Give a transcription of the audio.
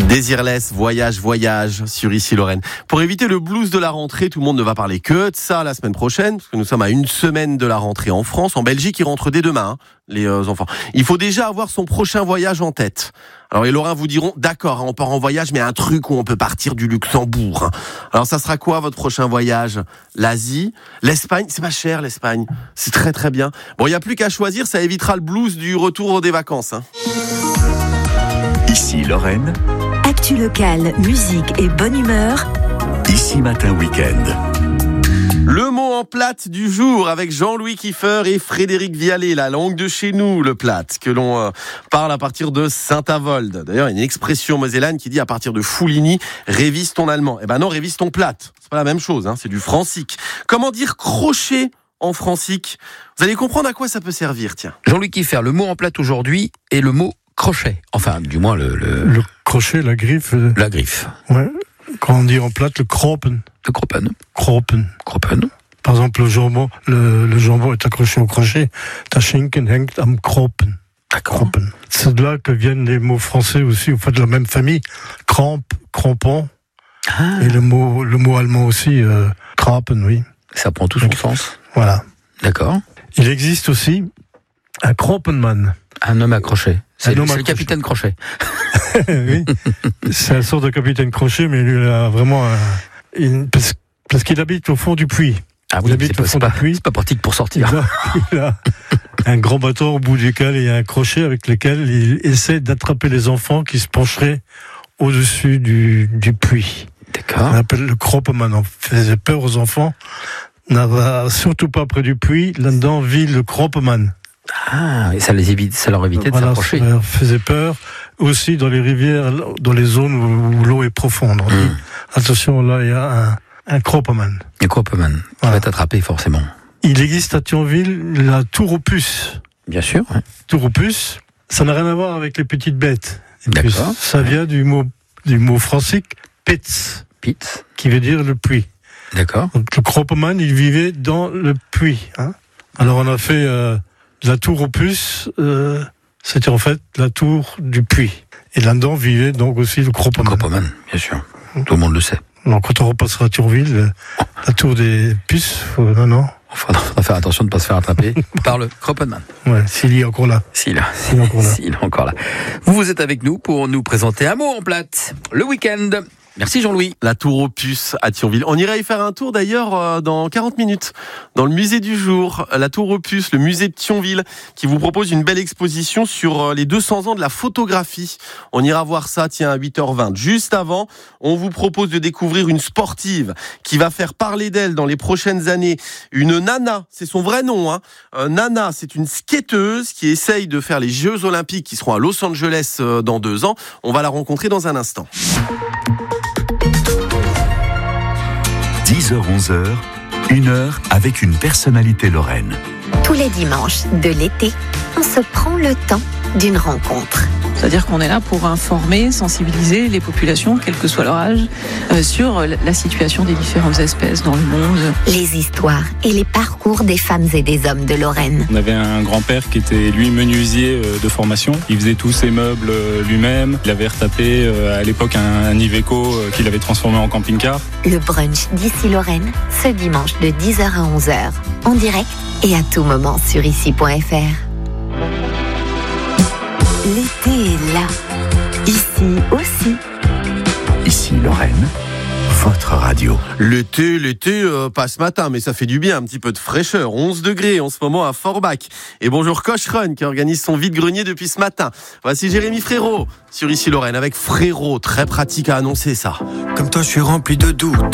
Désirless, voyage sur Ici Lorraine. Pour éviter le blues de la rentrée, tout le monde ne va parler que de ça la semaine prochaine, parce que nous sommes à une semaine de la rentrée en France. En Belgique, ils rentrent dès demain, les enfants. Il faut déjà avoir son prochain voyage en tête. Alors les Lorrains vous diront, d'accord, on part en voyage, mais un truc où on peut partir du Luxembourg. Alors ça sera quoi votre prochain voyage ? L'Asie ? L'Espagne ? C'est pas cher l'Espagne. C'est très très bien. Bon, il n'y a plus qu'à choisir, ça évitera le blues du retour des vacances. Ici Lorraine. Actu locale, musique et bonne humeur. Ici Matin Week-end. Le mot en plate du jour avec Jean-Louis Kieffer et Frédéric Vialet, la langue de chez nous, le plate, que l'on parle à partir de Saint-Avold. D'ailleurs, il y a une expression mosellane qui dit à partir de Fouligny, révise ton allemand. Eh ben non, révise ton plate. C'est pas la même chose, c'est du francique. Comment dire crochet en francique ? Vous allez comprendre à quoi ça peut servir, tiens. Jean-Louis Kieffer, le mot en plate aujourd'hui est le mot crochet. Enfin, du moins le crochet, la griffe. La griffe. Ouais. Quand on dit en plate, le kropen. Le kropen. Kropen. Par exemple, le jambon est accroché au crochet. Der Schinken hängt am Kropen. Kropen. C'est de là que viennent les mots français aussi, au fait de la même famille. Crampe, crampon. Et le mot allemand aussi, Krapen, oui. Ça prend tout son sens. Voilà. D'accord. Il existe aussi un Kropenmann. Un homme à crochet. C'est le capitaine Crochet. Oui. C'est un sort de capitaine Crochet, mais lui, il a vraiment parce qu'il habite au fond du puits. Ah oui, c'est pas pratique pour sortir. Il a un grand bateau au bout duquel il y a un crochet avec lequel il essaie d'attraper les enfants qui se pencheraient au-dessus du puits. D'accord. On appelle le Kropemann. On faisait peur aux enfants. On va surtout pas près du puits. Là-dedans vit le Kropemann. Ah, et ça leur évitait de s'approcher. Ça leur faisait peur. Aussi dans les rivières, dans les zones où l'eau est profonde. On dit, attention, là, il y a un Kropemann. Un Kropemann, qui va t'attraper forcément. Il existe à Thionville la tour aux puces. Bien sûr. Ouais. Tour aux puces, ça n'a rien à voir avec les petites bêtes. D'accord. Ça vient du mot francique, pitz, qui veut dire le puits. D'accord. Donc, le Kropemann, il vivait dans le puits. Alors on a fait la tour aux puces, c'était en fait la tour du puits. Et là-dedans vivait donc aussi le Kropemann. Le Kropemann, bien sûr. Tout le monde le sait. Donc quand on repassera à Thionville, la tour des puces, non. Faudra faire attention de ne pas se faire attraper par le Kropemann. Ouais, s'il est encore là. S'il est encore là. Vous êtes avec nous pour nous présenter un mot en plate, le week-end. Merci Jean-Louis. La tour aux puces à Thionville. On irait y faire un tour d'ailleurs dans 40 minutes. Dans le musée du jour, la tour aux puces, le musée de Thionville, qui vous propose une belle exposition sur les 200 ans de la photographie. On ira voir ça, à 8h20. Juste avant, on vous propose de découvrir une sportive qui va faire parler d'elle dans les prochaines années. Une Nana, c'est son vrai nom. Nana, c'est une skateuse qui essaye de faire les Jeux Olympiques qui seront à Los Angeles dans 2 ans. On va la rencontrer dans un instant. 10h-11h, 1 heure avec une personnalité lorraine. Tous les dimanches de l'été, on se prend le temps d'une rencontre. C'est-à-dire qu'on est là pour informer, sensibiliser les populations, quel que soit leur âge, sur la situation des différentes espèces dans le monde. Les histoires et les parcours des femmes et des hommes de Lorraine. On avait un grand-père qui était, lui, menuisier de formation. Il faisait tous ses meubles lui-même. Il avait retapé à l'époque un Iveco qu'il avait transformé en camping-car. Le brunch d'Ici Lorraine, ce dimanche de 10h à 11h, en direct et à tout moment sur ici.fr. L'été est là. Ici aussi. Ici Lorraine, votre radio. L'été, pas ce matin, mais ça fait du bien, un petit peu de fraîcheur. 11 degrés en ce moment à Forbach. Et bonjour Cocherun qui organise son vide-grenier depuis ce matin. Voici Jérémy Frérot sur Ici Lorraine avec Frérot. Très pratique à annoncer ça. Comme toi, je suis rempli de doutes.